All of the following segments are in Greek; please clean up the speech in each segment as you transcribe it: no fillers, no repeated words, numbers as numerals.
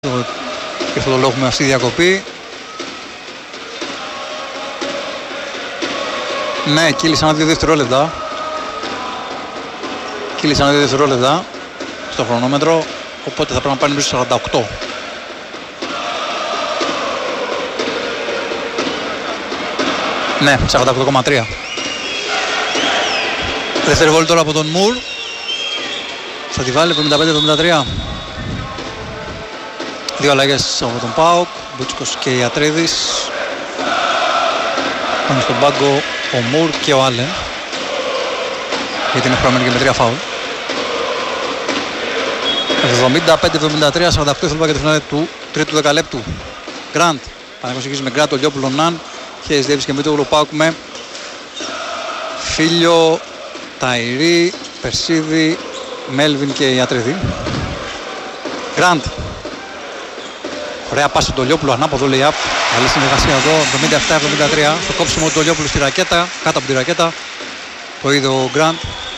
Και αυτό το λόγο έχουμε αυτή τη διακοπή. Ναι, κύλησαν 2 δευτερόλεπτα. Κύλησαν 2 δευτερόλεπτα στο χρονόμετρο, οπότε θα πρέπει να πάνε πίσω 48. Ναι, 48,3. Δεύτερη βόλη τώρα από τον Μουρ. Θα τη βάλει 75-73. 2 αλλαγές από τον ΠΑΟΚ, Μπούτσικος και Ιατρίδης. Πάνε στον πάγκο ο Μουρ και ο Άλεν, γιατί είναι χρωμένοι και με 3 φάουλ. 75-73, 48 ήθελα για το φινάλε του τρίτου δεκαλέπτου. Γκραντ, Παναγιώτης με Γκραντ, Ολιόπουλο, Ναν, Χέις Ντέιβις και Μήτωγλου. ΠΑΟΚ με Φίλιο, Ταϊρή, Περσίδη, Μέλβιν και Ιατρίδη. Γκραντ. Ωραία πάση του Ολιόπουλου, ανάποδο lay-up. Καλή συνεργασία εδώ, 77-73. Στο κόψιμο του Ολιόπουλου στη ρακέτα, κάτω από τη ρακέτα. Το είδε ο Γκραντ.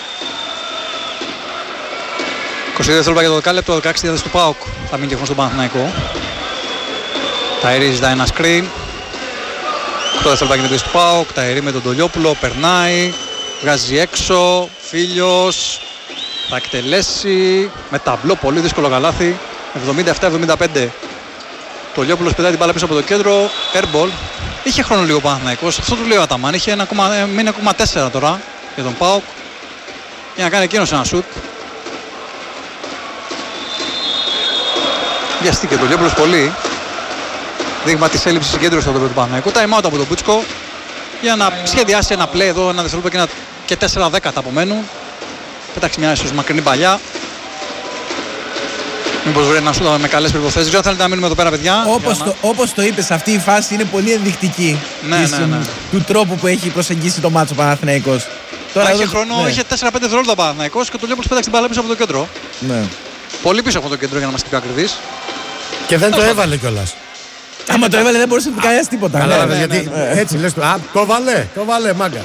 22 δευτερόλεπτα για το δεκάλεπτο, 16 του ΠΑΟΚ. Θα μείνει και χρόνο στον Παναθηναϊκό. Ταϊρή ζητάει ένα screen. 8 δευτερόλεπτα για την του ΠΑΟΚ. Ταϊρή με τον Ολιόπουλο, περνάει. Βγάζει έξω. Φίλιος. Θα εκτελέσει. Με ταμπλό, πολύ δύσκολο καλάθι. 77-75. Το Λιόπουλος πετάει την μπάλα πίσω από το κέντρο. Airball. Είχε χρόνο λίγο ο Παναθηναϊκός. Αυτό του λέει ο Αταμάν. Είχε 1,4 τώρα για τον ΠΑΟΚ για να κάνει εκείνος ένα σουτ. Βιαστήκε το Λιόπουλος πολύ. Δείγμα της έλλειψης συγκέντρωσης από τον Παναθηναϊκό. Time out από τον Μπούτσκο για να σχεδιάσει ένα play εδώ. Ένα δευτερόλεπτο και 4-10 απομένουν. Πέταξε μια ίσως μακρινή παλιά. Μήπως βρει να σούτα με καλές περιποθέσεις. Δεν θέλετε να μείνουμε εδώ πέρα, παιδιά. Όπως το είπες, αυτή η φάση είναι πολύ ενδεικτική του τρόπου που έχει προσεγγίσει το μάτσο Παναθηναϊκός. Τώρα είχε χρόνο, είχε 4-5 δευτερόλεπτα ο Παναθηναϊκός και το Λιόπουλος πέταξε την μπάλα πίσω από το κέντρο. Ναι. Πολύ πίσω από το κέντρο για να είμαστε πιο ακριβείς. Και δεν το έβαλε κιόλας. Άμα το έβαλε δεν μπορούσε να κάνει τίποτα. Κατάλαβες γιατί έτσι λες. Το βάλε μάγκας.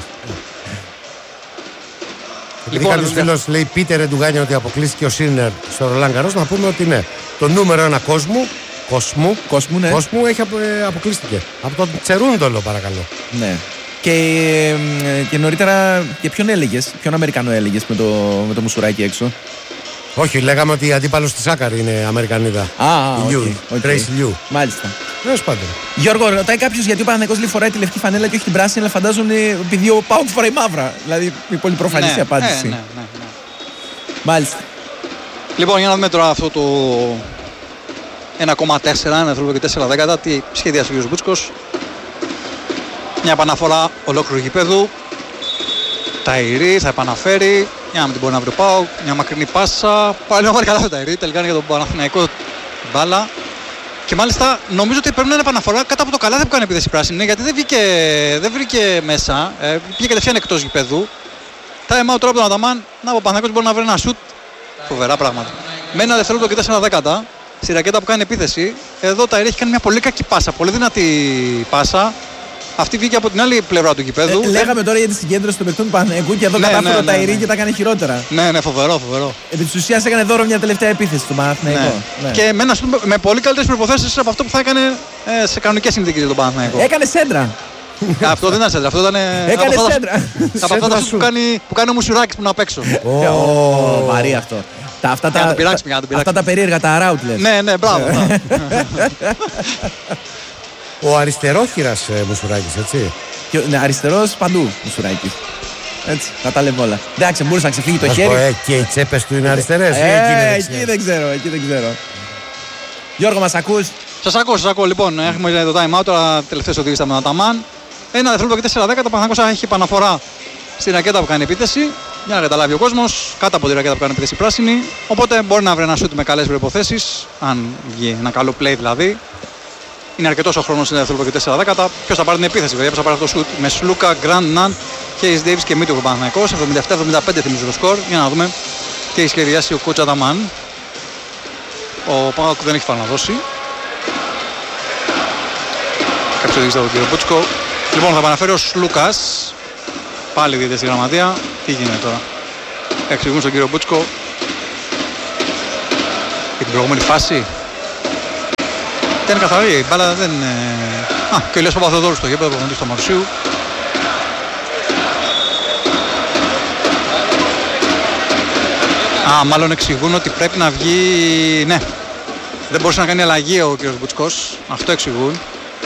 Λοιπόν, κάποιος φίλος λέει Πίτερ Εντουγάνια ότι αποκλείστηκε ο Σίνερ στο Ρολάν Γκαρός. Να πούμε ότι ναι, το νούμερο 1 κόσμου έχει αποκλείστηκε από τον Τσερούντολο, παρακαλώ. Ναι. Και νωρίτερα, και ποιον Αμερικανό έλεγες με το Μουσουράκι έξω? Όχι, λέγαμε ότι η αντίπαλος της Άκαρη είναι Αμερικανίδα. Τρέισι Λιού. Μάλιστα. Τέλος πάντων. Γιώργο, ρωτάει κάποιος γιατί ο Παναθηναϊκός λέει φοράει τη λευκή φανέλα και όχι την πράσινη, αλλά φαντάζομαι επειδή ο ΠΑΟΚ φοράει μαύρα. Δηλαδή η πολύ προφανής η απάντηση. Ναι. Μάλιστα. Λοιπόν, για να δούμε τώρα αυτό το 1,4, 1 δευτερόλεπτο και 4 δέκατα, τι σχεδιάζει ο κ. Μπούτσκος. Μια επαναφορά ολόκληρου γηπέδου. Ταϊρή θα επαναφέρει. Για να μην την μπορεί να βρει ο ΠΑΟΚ. Μια μακρινή πάσα. Πάλι να βάλει καλά το Ταϊρή. Τελικά είναι για τον Παναθηναϊκό μπάλα. Και μάλιστα νομίζω ότι πρέπει να είναι επαναφορά κάτω από το καλάθι που κάνει επίθεση πράσινη. Γιατί δεν βρήκε μέσα. Πήγε κατευθείαν εκτός γηπέδου. Time out τώρα από τον Αταμάν. Να, ο Παναθηναϊκός μπορεί να βρει ένα σουτ. Φοβερά πράγματα. Με 1 δευτερόλεπτο και 4 δέκατα. Στη ρακέτα που κάνει επίθεση. Εδώ ο Ταϊρή έχει κάνει μια πολύ κακή πάσα. Πολύ δυνατή πάσα. Αυτή βγήκε από την άλλη πλευρά του γηπέδου. Λέγαμε τώρα για τη συγκέντρωση των παιχτών του Παναθηναϊκού και εδώ κατάφερε ο Ταϊρή και τα έκανε χειρότερα. Ναι, φοβερό. Επί της ουσίας έκανε δώρο μια τελευταία επίθεση του Παναθηναϊκού. Ναι. Και με πολύ καλύτερες προϋποθέσεις από αυτό που θα έκανε σε κανονικές συνθήκες για τον Παναθηναϊκό. Έκανε σέντρα. Αυτό δεν ήταν σέντρα. Αυτό ήταν. Έκανε σέντρα. Από αυτά που κάνει ο Μουσουράκης που είναι απ' έξω. Βαρύ αυτό. Αυτά τα περίεργα, τα αράουτλες. Ναι, μπράβο. Ο αριστερόχειρας Μουσουράκης, έτσι. Ναι, αριστερός παντού Μουσουράκης. Έτσι, να τα λέμε όλα. Εντάξει, μπορούσε να ξεφύγει το χέρι. Και οι τσέπες του είναι αριστερές. Εκεί δεν ξέρω. Γιώργο, μας ακούς? Σας ακούω. Λοιπόν, έχουμε το time out. Τώρα τελευταίες οδήγησα με τον Αταμάν. 1 δευτερόλεπτο και 4 δέκατα. Ο Παναθηναϊκός έχει επαναφορά στη ρακέτα που κάνει επίθεση. Για να καταλάβει ο κόσμος. Κάτω από τη ρακέτα που κάνει επίθεση πράσινη. Οπότε μπορεί να βρει ένα σούτ με καλές προϋποθέσεις. Αν βγει ένα καλό play δηλαδή. Είναι αρκετός ο χρόνος, είναι δευτερόλεπτο και 4 δέκατα. Ποιος θα πάρει την επίθεση, βέβαια, ποιος θα πάρει αυτό το σουτ? Με Σλούκα, Γκραντ, Ναν, Χέις Ντέιβις και Μήτωγλου Παναθηναϊκός. 77-75 θυμίζω το σκορ. Για να δούμε τι έχει σχεδιάσει ο coach Αταμάν. Ο ΠΑΟΚ δεν έχει φάουλ να δώσει. Κάποιος οδήγησε από τον κύριο Μπούτσκο. Λοιπόν, θα επαναφέρει ο Σλούκας. Πάλι δείτε στη γραμματεία. Τι γίνεται τώρα? Εξηγούν στον κύριο Μπούτσκο για την προηγούμενη φάση. Ήταν καθαρή, η μπάλα δεν... και ο Ηλίας Παπαθεοδόρου στο γήπεδο, προπονητής του Μαρουσίου. Μάλλον εξηγούν ότι πρέπει να βγει... Ναι, δεν μπορούσε να κάνει αλλαγή ο κ. Μπουτσικός, αυτό εξηγούν.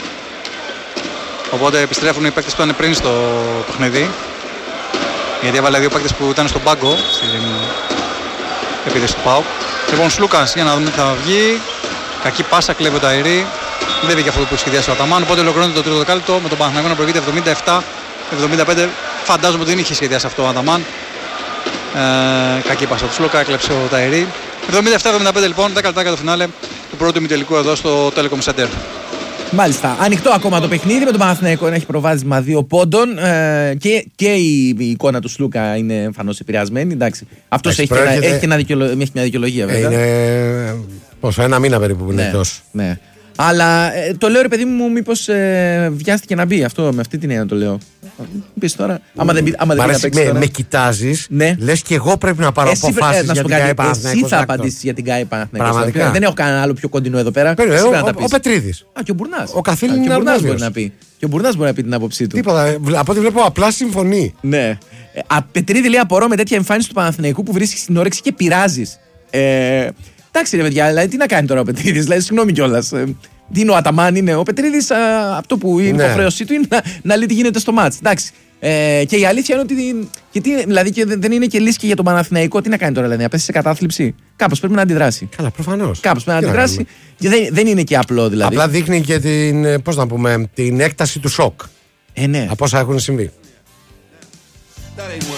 Οπότε επιστρέφουν οι παίκτες που ήταν πριν στο παιχνίδι. Γιατί έβαλε δύο παίκτες που ήταν στον πάγκο στην επίθεση του ΠΑΟΚ. Λοιπόν, Σλούκας για να δούμε τι θα βγει. Κακή πάσα, κλέβει ο Ταϊρή. Δεν βγήκε αυτό που σχεδιάσει ο Αταμάν. Οπότε ολοκληρώνεται το τρίτο δεκάλεπτο με τον Παναθηναϊκό να προηγείται 77-75. Φαντάζομαι ότι δεν είχε σχεδιάσει αυτό ο Αταμάν. Κακή πάσα του Σλούκα, έκλεψε ο Ταϊρή. 77-75 λοιπόν, 10 λεπτά για το φινάλε του πρώτου ημιτελικού εδώ στο Telecom Center. Μάλιστα. Ανοιχτό ακόμα το παιχνίδι με τον Παναθηναϊκό να έχει προβάδισμα 2 πόντων και η εικόνα του Σλούκα είναι εμφανώς επηρεασμένη. Εντάξει. Αυτός έχει μια δικαιολογία βέβαια. Είναι πόσο, ένα μήνα περίπου που είναι εκτός. Ναι. Αλλά το λέω ρε παιδί μου, μήπως βιάστηκε να μπει αυτό, με αυτή την έννοια το λέω. Πεις τώρα, άμα δεν πει να παίξει τώρα. Με κοιτάζεις, λες και εγώ πρέπει να πάρω αποφάσεις για την ΚΑΕ Παναθηναϊκός. Εσύ θα απαντήσεις για την ΚΑΕ Παναθηναϊκός. Πραγματικά. Δεν έχω κανένα άλλο πιο κοντινό εδώ πέρα. Ο Πετρίδης. Και ο Μπουρνάς. Ο Καθήλυν είναι αρμόδιος. Και ο Μπουρνάς μπορεί να πει την άποψή του. Τίποτα, από ό,τι βλέπω απλά συμφωνεί. Ναι. Πετρίδη λέει απορώ με τέτοια εμφάνιση του Παναθηναϊκού που βρίσκει στην όρεξη και πειράζεις. Εντάξει ρε παιδιά, δηλαδή τι να κάνει τώρα ο Πετρίδης, δηλαδή συγγνώμη κιόλας. Τι είναι ο Αταμάν, είναι ο Πετρίδης, αυτό που είναι η υποχρέωσή του είναι να λέει τι γίνεται στο μάτς. Εντάξει. Και η αλήθεια είναι ότι. Γιατί δηλαδή και δεν είναι και λύση και για τον Παναθηναϊκό, τι να κάνει τώρα, δηλαδή, να πέσει σε κατάθλιψη. Κάπως πρέπει να αντιδράσει. Καλά, προφανώς. Κάπως πρέπει να αντιδράσει. Και δεν είναι και απλό δηλαδή. Απλά δείχνει και την, πώς να πούμε, την έκταση του σοκ. Ναι. Από όσα έχουν συμβεί.